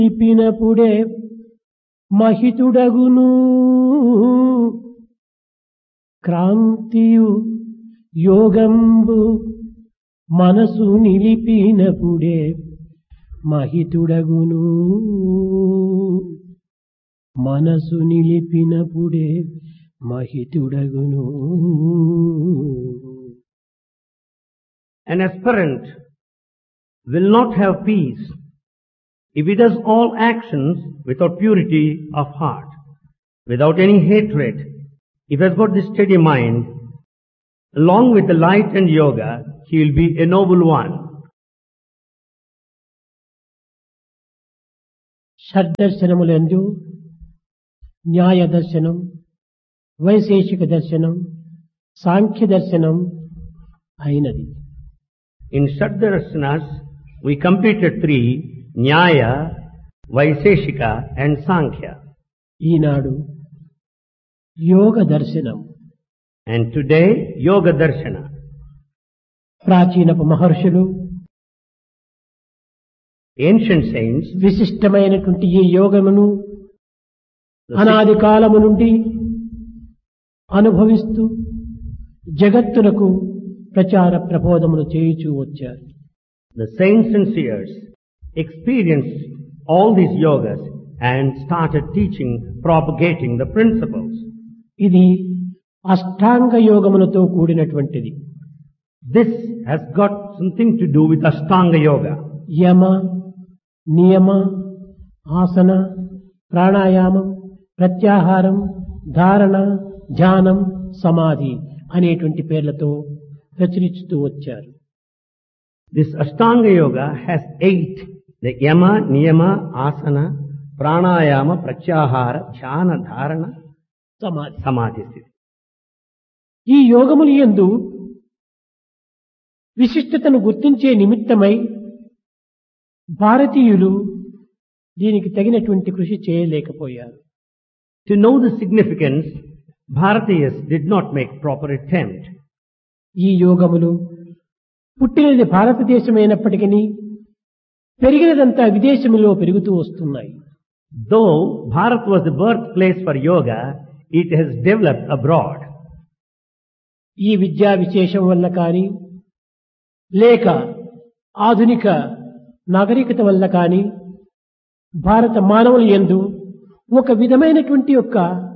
నిలిపినప్పుడే మహితుడగును క్రాంతియు యోగంబు మనసు నిలిపినప్పుడే మహితుడగును మనసు నిలిపినప్పుడే మహితుడగును. An aspirant will not have peace if he does all actions without purity of heart, without any hatred. If he has got this steady mind, along with the light and yoga, he will be a noble one. షడ్దర్శనములందు న్యాయ దర్శనం, వైశేషిక దర్శనం, సాంఖ్య దర్శనం అయినది. In Shaddarsanas, we completed 3, Nyaya, Vaiseshika and Sankhya. ఈనాడు యోగ దర్శనం. And today, Yoga Darshana. ప్రాచీనపు మహర్షులు, Ancient saints, విశిష్టమైనటువంటి ఈ యోగమును అనాది కాలము నుండి అనుభవిస్తూ జగత్తునకు ప్రచార ప్రబోధములు చేయుచూ వచ్చారు. the saints and seers experienced all these yogas and started teaching, propagating the principles. ఇది అష్టాంగ యోగములతో కూడినటువంటిది. This has got something to do with Ashtanga Yoga. యమ, నియమ, ఆసన, ప్రాణాయామం, ప్రత్యాహారం, ధారణ, ధ్యానం, సమాధి అనేటువంటి పేర్లతో ప్రచురిస్తూ వచ్చారు. This Ashtanga Yoga has 8, the Yama, Niyama, Asana, Pranayama, Pratyahara, Dhyana, Dharana, సమాధి. Samadhi. ఈ యోగములు యందు విశిష్టతను గుర్తించే నిమిత్తమై భారతీయులు దీనికి తగినటువంటి కృషి చేయలేకపోయారు. To know the significance, Bharatiyas did not make proper attempt. ఈ యోగములు పుట్టినది భారతదేశమైనప్పటికీ పెరిగినదంతా విదేశములో పెరుగుతూ వస్తున్నాయి. Though Bharat was the birthplace for yoga, it has developed abroad. ఈ విద్యా విశేషం వల్ల కానీ లేక ఆధునిక నాగరికత వల్ల కానీ భారత మానవుల యందు ఒక విధమైనటువంటి యొక్క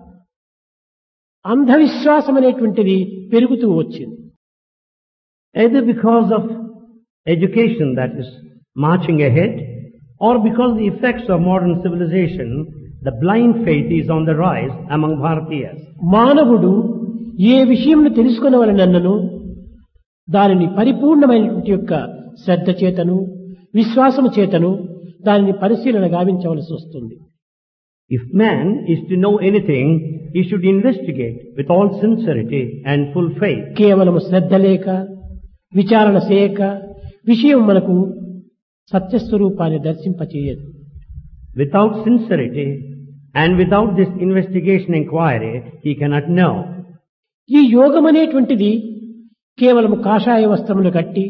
అంధవిశ్వాసం అనేటువంటిది పెరుగుతూ వచ్చింది. Either because of education that is marching ahead, or because of the effects of modern civilization, the blind faith is on the rise among Bharatiyas. మానవుడు ఏ విషయంను తెలుసుకొనవలనన్నను దానిని పరిపూర్ణమైనటువంటి యొక్క శ్రద్ధ చేతను విశ్వాసము చేతను దానిని పరిశీలన గావించవలసి వస్తుంది. If man is to know anything, he should investigate with all sincerity and full faith. కేవలము శ్రద్ధ లేక విచారణ చేయక విషయం మనకు సత్యస్వరూపాన్ని దర్శింపచేయదు. Without sincerity and without this investigation inquiry, he cannot know. ఈ యోగం అనేటువంటిది కేవలము కాషాయ వస్త్రములు కట్టి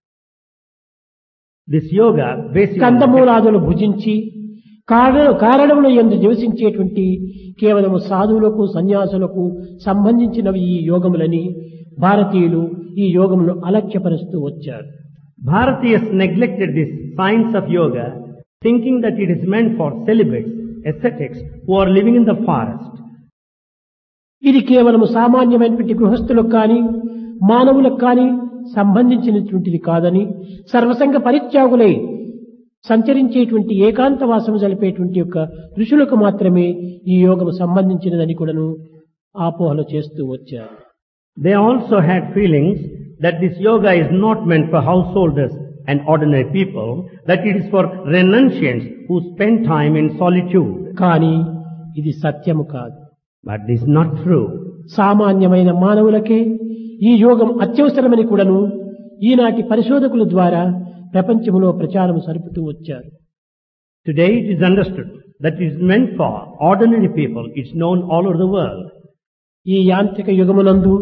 This yoga basically కందమూలాదులు భుజించి కారణముల యందు నివసించేటువంటి కేవలము సాధువులకు సన్యాసులకు సంబంధించినవి ఈ యోగములని భారతీయులు ఈ యోగమును అలక్ష్యపరుస్తూ వచ్చారు. Bharatiyas neglected this science of yoga, thinking that it is meant for celibates, ascetics who are living in the forest. ఇది కేవలము సామాన్యమైనటువంటి గృహస్థులకు కానీ మానవులకు కానీ సంబంధించినటువంటిది కాదని సర్వసంగ పరిత్యాగులై సంచరించేటువంటి ఏకాంతవాసము జరిపేటువంటి యొక్క ఋషులకు మాత్రమే ఈ యోగము సంబంధించినదని కూడాను ఆపోహలు చేస్తూ వచ్చారు. They also had feelings that this yoga is not meant for householders and ordinary people, that it is for renunciants who spend time in solitude. కానీ ఇది సత్యము కాదు. But this is not true. సామాన్యమైన మానవులకే ఈ యోగం అత్యవసరమని కూడాను ఈనాటి పరిశోధకుల ద్వారా ప్రపంచంలో ప్రచారం సరుపుతూ వచ్చారు. Today it is understood that it is meant for ordinary people. It's known all over the world. ఈ యాంత్రిక యుగమునందు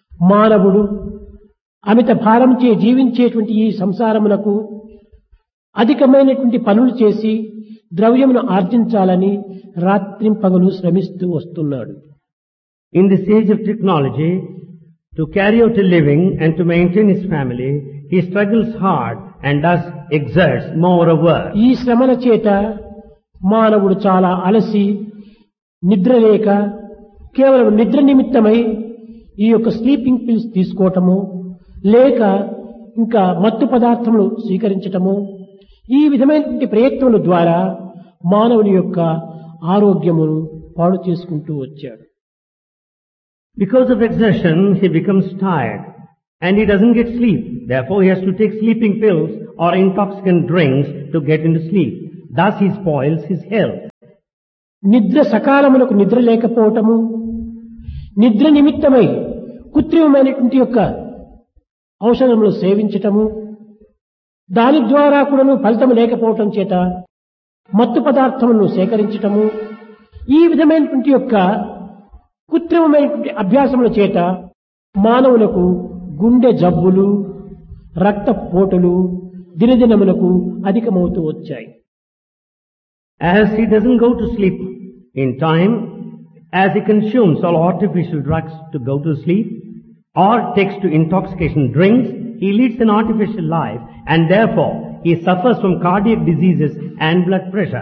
మానవుడు అమిత భారంచే జీవించేటువంటి ఈ సంసారమునకు అధికమైనటువంటి పనులు చేసి ద్రవ్యమును ఆర్జించాలని రాత్రింపగలు శ్రమిస్తూ వస్తున్నాడు. In this age of technology, to carry out a living and to maintain his family, he struggles hard and thus exerts more work. ఈ శ్రమల చేత మానవుడు చాలా అలసి నిద్రలేక కేవలం నిద్ర నిమిత్తమై ఈ యొక్క స్లీపింగ్ పిల్స్ తీసుకోవటము లేక ఇంకా మత్తు పదార్థములు స్వీకరించటము ఈ విధమైనటువంటి ప్రయత్నముల ద్వారా మానవుని యొక్క ఆరోగ్యమును పాడు చేసుకుంటూ వచ్చాడు. Because of exertion, he becomes tired and he doesn't get sleep. Therefore, he has to take sleeping pills or intoxicant drinks to get into sleep. Thus, he spoils his health. నిద్ర సకాలములకు నిద్ర లేకపోవటము, నిద్ర నిమిత్తమై కృత్రిమమైనటువంటి యొక్క ఔషధములు సేవించటము, దాని ద్వారా కూడాను ఫలితం లేకపోవటం చేత మత్తు పదార్థములను సేకరించటము, ఈ విధమైనటువంటి యొక్క కృత్రిమమైనటువంటి అభ్యాసముల చేత మానవులకు గుండె జబ్బులు, రక్తపోటులు దినదినములకు అధికమవుతూ వచ్చాయి. As he doesn't go to sleep in time, as he consumes all artificial drugs to go to sleep, or takes to intoxication drinks, he leads an artificial life and therefore he suffers from cardiac diseases and blood pressure.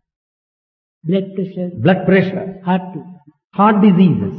Blood pressure, heart diseases.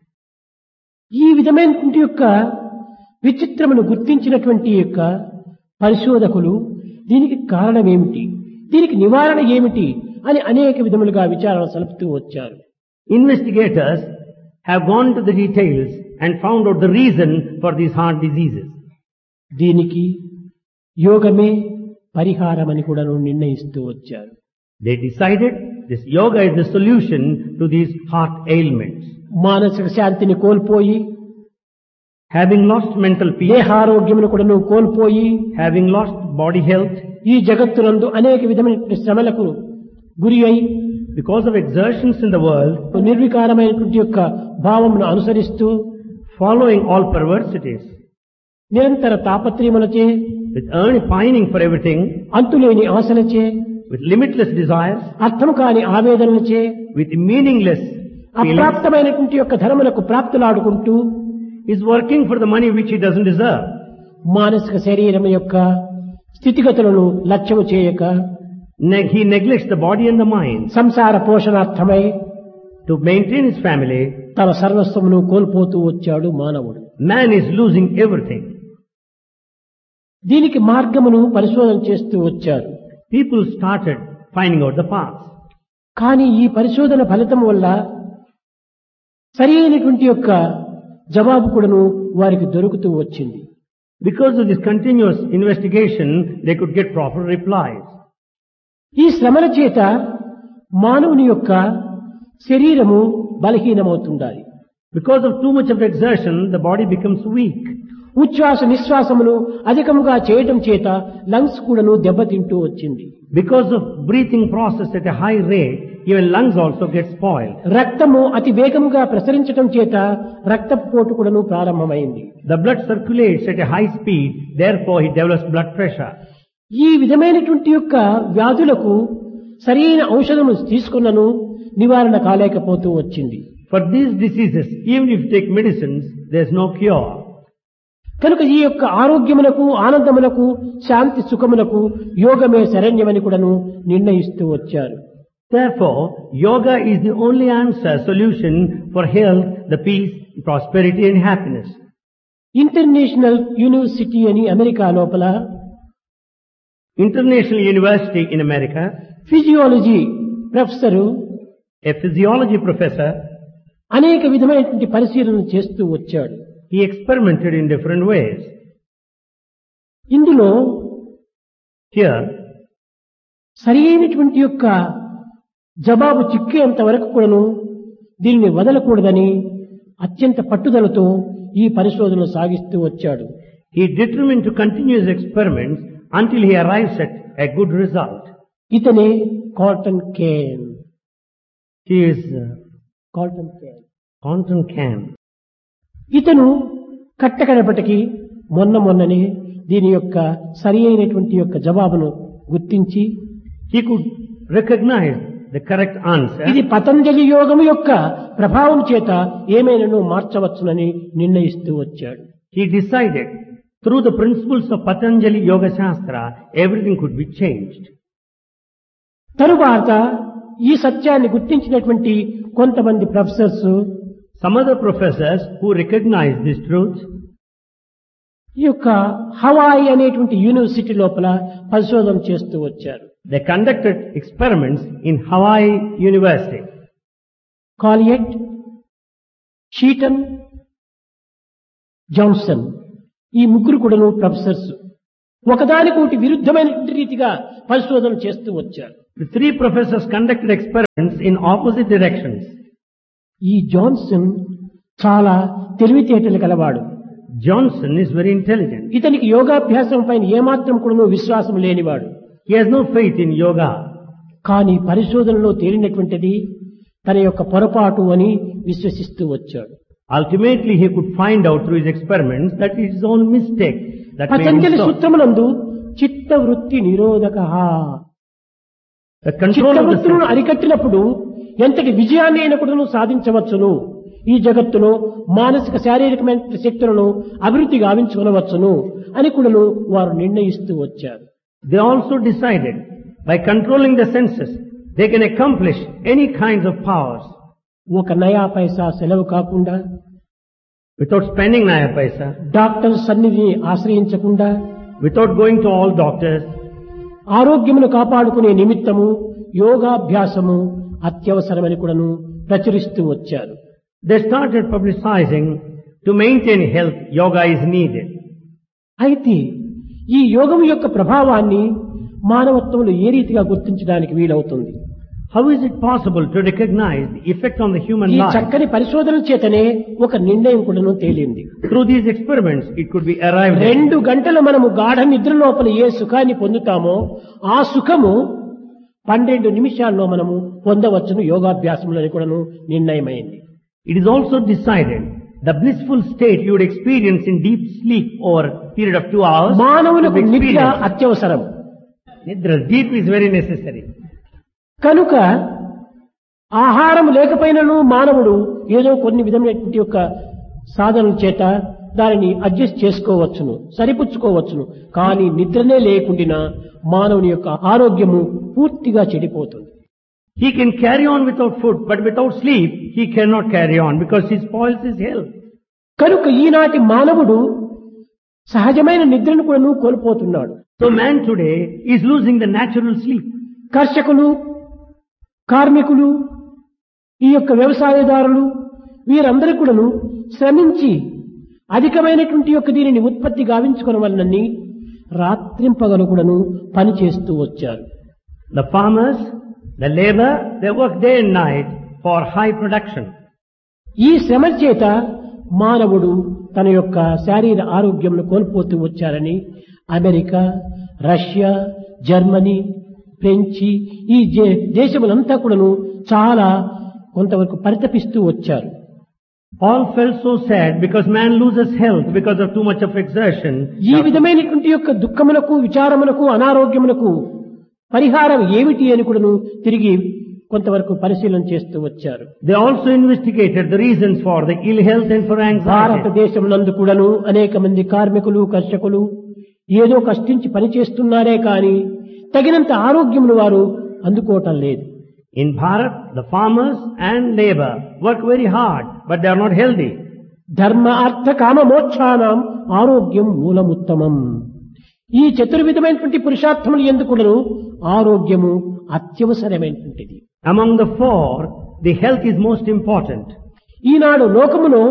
ఈ విధమైనటువంటి యొక్క విచిత్రమును గుర్తించినటువంటి యొక్క పరిశోధకులు దీనికి కారణం ఏమిటి, దీనికి నివారణ ఏమిటి అని అనేక విధములుగా విచారణ సలుపుతూ వచ్చారు. Investigators have gone to the details and found out the reason for these heart diseases. దీనికి యోగమే పరిహారమని కూడా నిర్ణయిస్తూ వచ్చారు. They decided this yoga is the solution to these heart ailments. మానసిక శాంతిని కోల్పోయి, having lost mental peace, దేహారోగ్యమును కూడా కోల్పోయి, having lost body health, ఈ జగత్తునందు అనేక విధమైన శ్రమలకు గురి అయి, because of exertions in the world, నిర్వికారమైనటువంటి యొక్క భావమును అనుసరిస్తూ, following all perversities, నిరంతర తాపత్రయములచే, with pining for everything, అంతులేని ఆశలచే, with limitless desires, అర్థం కాని ఆవేదనలచే, with meaningless అప్రాప్తమైనటువంటి యొక్క ధర్మలకు ప్రాప్తులాడుకుంటూ, is working for the money which he doesn't deserve. మానసిక శరీరం యొక్క స్థితిగతులను లక్ష్యము చేయక, he neglects the body and the mind. సంసార పోషణార్థమై to maintain his family, తన సర్వస్వమును కోల్పోతూ వచ్చాడు మానవుడు. Man is losing everything. దీనికి మార్గమును పరిశోధన చేస్తూ వచ్చారు. People started finding out the path. కానీ ఈ పరిశోధన ఫలితం వల్ల సరి అయినటువంటి యొక్క జవాబు కూడాను వారికి దొరుకుతూ వచ్చింది. Because of this continuous investigation, they could get proper replies. ఈ శ్రమల చేత మానవుని యొక్క శరీరము బలహీనమవుతుండాలి. Because of too much of exertion, the body becomes weak. ఉచ్ఛ్వాస నిశ్వాసమును అధికముగా చేయటం చేత లంగ్స్ కూడాను దెబ్బతింటూ వచ్చింది. Because of breathing process at a high rate, even lungs also get spoiled. రక్తము అతి వేగముగా ప్రసరించటం చేత రక్తపోటు కూడాను ప్రారంభమైంది. The blood circulates at a high speed, therefore he develops blood pressure. ఈ విధమైనటువంటి యొక్క వ్యాధులకు సరైన ఔషధము తీసుకున్నను నివారణ కాలేకపోతూ వచ్చింది. For these diseases, even if you take medicines, there is no cure. కనుక ఈ యొక్క ఆరోగ్యములకు, ఆనందములకు, శాంతి సుఖములకు యోగమే శరణ్యమని కూడాను నిర్ణయిస్తూ వచ్చారు. Therefore, yoga is the only answer, solution for health, the peace, prosperity and happiness. International university అని అమెరికా లోపల, International University in America, physiology professor, a physiology professor, అనేక విధమైనటువంటి పరిశీలన చేస్తూ వచ్చాడు. he experimented in different ways. ఇందులో Here, సరి అయినటువంటి యొక్క జవాబు చిక్కేంత వరకు కూడాను దీనిని వదలకూడదని అత్యంత పట్టుదలతో ఈ పరిశోధనలు సాగిస్తూ వచ్చాడు. he determined to continue his experiments until he arrives at a good result. ఇతనే cotton Kane. He is Conton Can. ఇతను కట్టకడపటికి మొన్ననే దీని యొక్క సరి అయినటువంటి యొక్క జవాబును గుర్తించి He could recognize the correct answer. ఇది పతంజలి యోగము యొక్క ప్రభావం చేత ఏమైనాను మార్చవచ్చునని నిర్ణయిస్తూ వచ్చాడు. He decided through the principles of Patanjali Yoga Shastra, everything could be changed. తరువాత ఈ సత్యాన్ని గుర్తించినటువంటి కొంతమంది professors, Some other professors who recognized this truth, ఈ యొక్క హవాయి అనేటువంటి యూనివర్సిటీ లోపల పరిశోధన చేస్తూ వచ్చారు. they conducted experiments in Hawaii University. కాలియట్, షీటన్, Johnson ఈ ముగ్గురు కూడాను ప్రొఫెసర్స్ ఒకదానికొకటి విరుద్ధమైనటువంటి రీతిగా పరిశోధన చేస్తూ వచ్చారు. The three professors conducted experiments in opposite directions. ఈ జాన్సన్ చాలా తెలివితేటలు కలవాడు. Johnson is very intelligent. ఇతనికి యోగాభ్యాసం పైన ఏమాత్రం కూడాను విశ్వాసం లేనివాడు. He has no faith in yoga. కానీ పరిశోధనలో తేలినటువంటిది తన యొక్క పొరపాటు అని విశ్వసిస్తూ వచ్చాడు. Ultimately, he could find out through his experiments that it is his own mistake that made him Patanjali so. సూత్రమునందు చిత్తవృత్తి నిరోధకః, The control of the చిత్తవృత్తులను senses. అరికట్టినప్పుడు ఎంతటి విజయాన్ని అయినా కూడాను సాధించవచ్చును. ఈ జగత్తులో మానసిక శారీరకమైన శక్తులను అభివృద్ధి గావించుకొనవచ్చును అని కూడాను వారు నిర్ణయిస్తూ వచ్చారు. They also decided by controlling the senses, they can accomplish any kinds of powers ఒక నయా పైసా సెలవు కాకుండా, without spending naya paisa, doctor సన్నిధిని ఆశ్రయించకుండా, without going to all doctors. ఆరోగ్యమును కాపాడుకునే నిమిత్తము యోగాభ్యాసము అత్యవసరమని కూడాను ప్రచురిస్తూ వచ్చారు. They started publicizing to maintain health, yoga is needed. అయితే ఈ యోగం యొక్క ప్రభావాన్ని మానవత్వంలో ఏ రీతిగా గుర్తించడానికి వీలవుతుంది? How is it possible to recognize the effect on the human ఈ life? చక్కని పరిశోధనల చేతనే ఒక నిర్ణయం కూడాను తేలింది. Through these experiments, it could be arrived at. 2 గంటలు మనము గాఢ నిద్ర లోపల ఏ సుఖాన్ని పొందుతామో ఆ సుఖము 12 నిమిషాల్లో మనము పొందవచ్చును యోగాభ్యాసంలో కూడాను నిర్ణయమైంది. It is also decided the blissful state you would experience in deep sleep over a period of 2 hours. మానవులకు would be నిద్ర experienced. అత్యవసరం. Nidra, deep is very necessary. కనుక ఆహారం లేకపోయినను మానవుడు ఏదో కొన్ని విధమైనటువంటి యొక్క సాధనల చేత దానిని అడ్జస్ట్ చేసుకోవచ్చును, సరిపుచ్చుకోవచ్చును. కానీ నిద్రనే లేకుండా మానవుని యొక్క ఆరోగ్యము పూర్తిగా చెడిపోతుంది. He can carry on without food, but without sleep, he cannot carry on because he spoils his health. కనుక ఈనాటి మానవుడు సహజమైన నిద్రను కూడా కోల్పోతున్నాడు. So man today is losing the natural sleep. కర్షకులు, కార్మికులు, ఈ యొక్క వ్యవసాయదారులు వీరందరూ కూడాను శ్రమించి అధికమైనటువంటి యొక్క దీనిని ఉత్పత్తి గావించుకున్న వలనని రాత్రింపగలు కూడాను పని చేస్తూ వచ్చారు. The farmers, the labor, they work day and night for high production. ఈ శ్రమ చేత మానవుడు తన యొక్క శారీర ఆరోగ్యంను కోల్పోతూ వచ్చారని అమెరికా, రష్యా, జర్మనీ, ఫ్రెంచి ఈ దేశములంతా కూడాను చాలా కొంతవరకు పరితపిస్తూ వచ్చారు. All felt so sad because man loses health because of too much of exertion. ఈ విధమైనటువంటి యొక్క దుఃఖములకు, విచారములకు, అనారోగ్యములకు పరిహారం ఏమిటి అని కూడాను తిరిగి కొంతవరకు పరిశీలన చేస్తూ వచ్చారు. They also investigated the reasons for the ill health and for anxiety. భారతదేశం నందు కూడాను అనేక మంది కార్మికులు, కర్షకులు ఏదో కష్టించి పనిచేస్తున్నారే కానీ తగినంత ఆరోగ్యమును వారు అందుకోవటం లేదు. In Bharat, the farmers and labor work very hard, but they are not healthy. ధర్మ అర్థ కామ మోక్షానాం ఆరోగ్యం మూలముత్తమం. ఈ చతుర్విధమైనటువంటి పురుషార్థములు ఎందుకును ఆరోగ్యము అత్యవసరమైనటువంటిది. Among the four, the health is most important. ఈనాడు లోకములో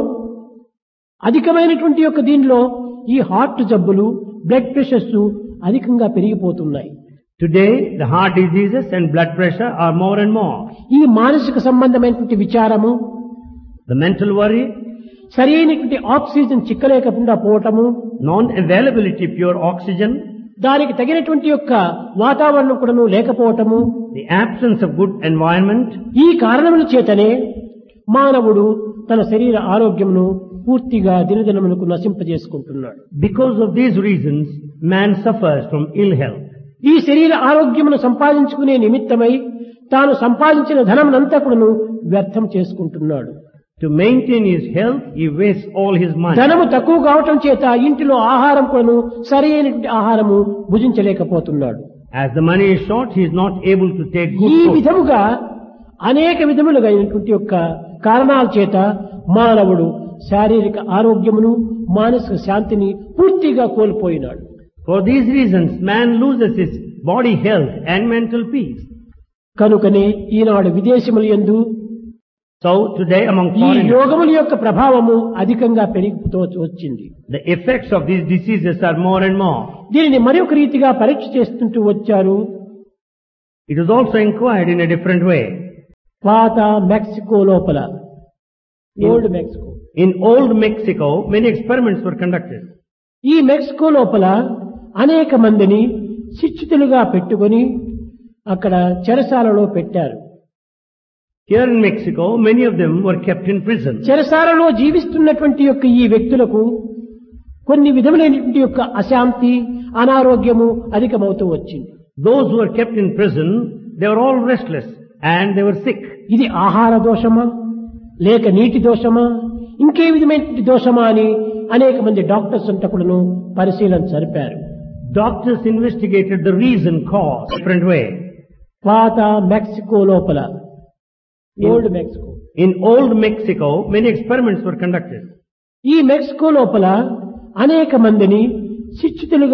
అధికమైనటువంటి యొక్క దీనిలో ఈ హార్ట్ జబ్బులు, బ్లడ్ ప్రెషర్స్ అధికంగా పెరిగిపోతున్నాయి. Today, the heart diseases and blood pressure are more and more. ఈ మానసిక సంబంధమైనటువంటి విచారము, The mental worry, సరైనటువంటి oxygen చిక్కలేకుండా పోవటము, non-availability of pure oxygen, దానికి తగినటువంటి యొక్క వాతావరణం కూడాను లేకపోవటము, the absence of good environment, ఈ కారణముల చేతనే మానవుడు తన శరీర ఆరోగ్యమును పూర్తిగా దినదినమునకు నశింపజేసుకుంటున్నాడు. because of these reasons, man suffers from ill health. ఈ శరీర ఆరోగ్యమును సంపాదించుకునే నిమిత్తమై తాను సంపాదించిన ధనమునంతా కూడాను వ్యర్థం చేసుకుంటున్నాడు. To maintain his health, he wastes all his money. ధనము తక్కువ కావటం చేత ఇంటిలో ఆహారం కూడాను సరైనటువంటి ఆహారము భుజించలేకపోతున్నాడు. As the money is short, he is not able to take good ఈ food. విధముగా అనేక విధములుగా అయినటువంటి యొక్క కారణాల చేత మానవుడు శారీరక ఆరోగ్యమును మానసిక శాంతిని పూర్తిగా కోల్పోయినాడు. For these reasons, man loses his body health and mental peace. కనుకనే ఈనాడు విదేశముల యందు So today among ఈ foreigners, రోగముల యొక్క ప్రభావము అధికంగా పెరిగిపోతూ వచ్చింది. the effects of these diseases are more and more. దీనిని మరొక రీతిగా పరీక్ష చేస్తుంటూ వచ్చారు. It is also inquired in a different way. పాత మెక్సికో లోపల, old Mexico, In old Mexico, many experiments were conducted. ఈ మెక్సికో లోపల అనేక మందిని శిక్షితులుగా పెట్టుకొని అక్కడ చెరసాలలో పెట్టారు. Here in Mexico, many of them were kept in prison. చెరసాలలో జీవిస్తున్నటువంటి యొక్క ఈ వ్యక్తులకు కొన్ని విధములైనటువంటి యొక్క అశాంతి, అనారోగ్యము అధికమవుతూ వచ్చింది. Those who were kept in prison, they were all restless and they were sick. ఇది ఆహార దోషమా లేక నీటి దోషమా ఇంకే విధమైనటువంటి దోషమా అని అనేక మంది డాక్టర్స్ అంతా కూడాను పరిశీలన జరిపారు. Doctors investigated the reason, cause, different way. పాత మెక్సికో లోపల, old Mexico, In old Mexico, many experiments were conducted. ఈ మెక్సికో లోపల అనేక మందిని శిక్షితులుగా